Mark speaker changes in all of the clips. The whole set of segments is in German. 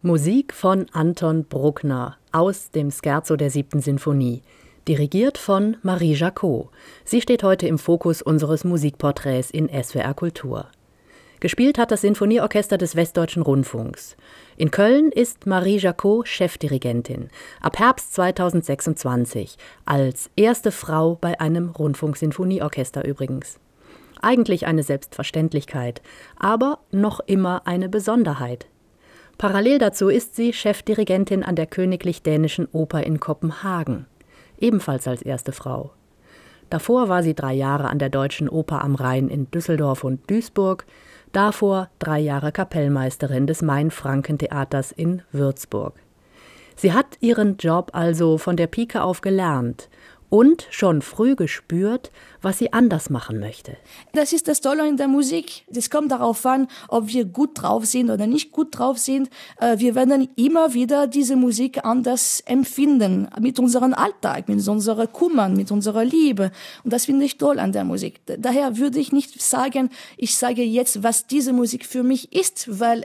Speaker 1: Musik von Anton Bruckner aus dem Scherzo der 7. Sinfonie, dirigiert von Marie Jacot. Sie steht heute im Fokus unseres Musikporträts in SWR Kultur. Gespielt hat das Sinfonieorchester des Westdeutschen Rundfunks. In Köln ist Marie Jacot Chefdirigentin, ab Herbst 2026, als erste Frau bei einem Rundfunksinfonieorchester übrigens. Eigentlich eine Selbstverständlichkeit, aber noch immer eine Besonderheit. Parallel dazu ist sie Chefdirigentin an der Königlich Dänischen Oper in Kopenhagen, ebenfalls als erste Frau. Davor war sie 3 Jahre an der Deutschen Oper am Rhein in Düsseldorf und Duisburg, davor 3 Jahre Kapellmeisterin des Main-Franken-Theaters in Würzburg. Sie hat ihren Job also von der Pike auf gelernt und schon früh gespürt, was sie anders machen möchte.
Speaker 2: Das ist das Tolle in der Musik. Es kommt darauf an, ob wir gut drauf sind oder nicht gut drauf sind. Wir werden immer wieder diese Musik anders empfinden, mit unserem Alltag, mit unserer Kummern, mit unserer Liebe. Und das finde ich toll an der Musik. Daher würde ich nicht sagen, ich sage jetzt, was diese Musik für mich ist, weil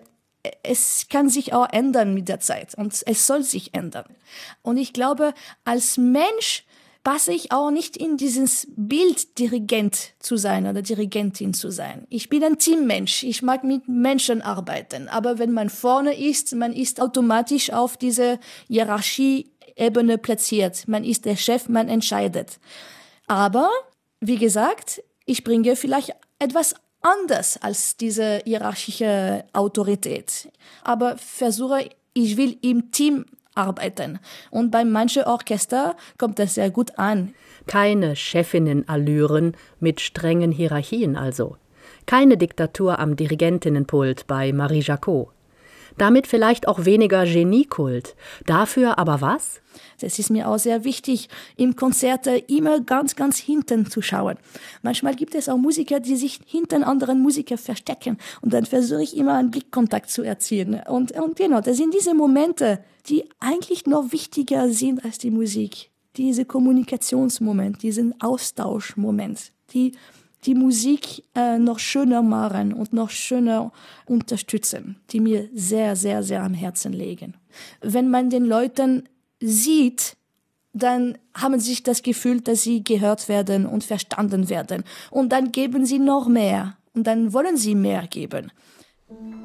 Speaker 2: es kann sich auch ändern mit der Zeit und es soll sich ändern. Und ich glaube, als Mensch passe ich auch nicht in dieses Bild, Dirigent zu sein oder Dirigentin zu sein. Ich bin ein Teammensch, ich mag mit Menschen arbeiten, aber wenn man vorne ist, man ist automatisch auf diese Hierarchieebene platziert. Man ist der Chef, man entscheidet. Aber, wie gesagt, ich bringe vielleicht etwas anders als diese hierarchische Autorität. Aber ich will im Team arbeiten. Und bei manchen Orchester kommt das sehr gut an.
Speaker 1: Keine Chefinnen-Allüren mit strengen Hierarchien also. Keine Diktatur am Dirigentinnenpult bei Marie Jacot. Damit vielleicht auch weniger Geniekult. Dafür aber was?
Speaker 2: Das ist mir auch sehr wichtig, im Konzert immer ganz, ganz hinten zu schauen. Manchmal gibt es auch Musiker, die sich hinter anderen Musikern verstecken. Und dann versuche ich immer einen Blickkontakt zu erzielen. Und genau, das sind diese Momente, die eigentlich noch wichtiger sind als die Musik. Diese Kommunikationsmoment, diesen Austauschmoment, die Musik noch schöner machen und noch schöner unterstützen, die mir sehr, sehr, sehr am Herzen liegen. Wenn man den Leuten sieht, dann haben sie das Gefühl, dass sie gehört werden und verstanden werden. Und dann geben sie noch mehr und dann wollen sie mehr geben.